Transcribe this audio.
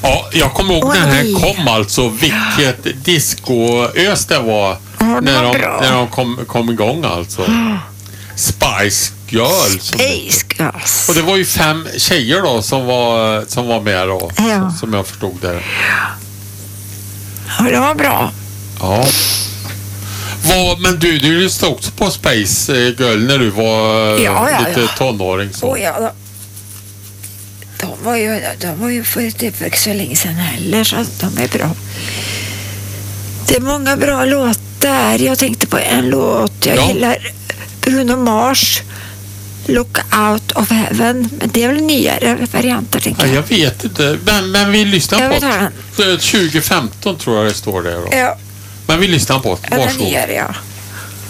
Ja, jag kommer ihåg när den här kom alltså. Vilket discoös det var. Ja, när de kom igång alltså. Spice Girls. Space Girls. Och det var ju 5 tjejer då som var med då. Ja. Som jag förstod det. Ja, det var bra. Ja. Men du lyssnade också på Space Girl när du var lite tonåring så. Ja, de var ju för typ så länge sedan heller, så att de är bra. Det är många bra låtar. Jag tänkte på en låt. Jag gillar Bruno Mars, Look Out of Heaven. Men det är väl nyare varianter, tänker jag. Jag vet inte. Men vi lyssnar på det. 2015 tror jag det står där då. Ja. Men vi lyssnar på det. Varsågod. Den nyare, ja.